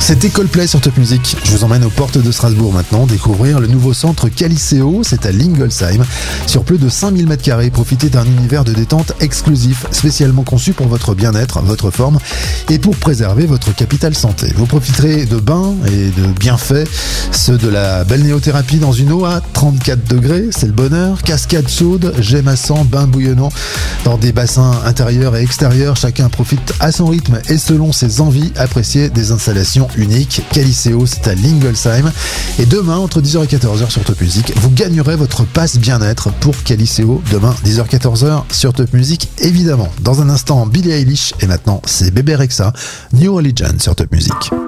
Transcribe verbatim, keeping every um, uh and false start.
C'était Coldplay sur Top Music. Je vous emmène aux portes de Strasbourg maintenant, découvrir le nouveau centre Caliceo, c'est à Lingolsheim. Sur plus de cinq mille mètres carrés, profitez d'un univers de détente exclusif, spécialement conçu pour votre bien-être, votre forme et pour préserver votre capital santé. Vous profiterez de bains et de bienfaits, ceux de la balnéothérapie dans une eau à trente-quatre degrés, c'est le bonheur, cascade chaude, jet massant, bain bouillonnant dans des bassins intérieurs et extérieurs, chacun profite à son rythme et selon ses envies, apprécier des installations unique. Caliceo, c'est à Lingolsheim. Et demain, entre dix heures et quatorze heures sur Top Music, vous gagnerez votre passe bien-être pour Caliceo. Demain, dix heures quatorze heures sur Top Music, évidemment. Dans un instant, Billie Eilish. Et maintenant, c'est Bébé Rexha, New Religion sur Top Music.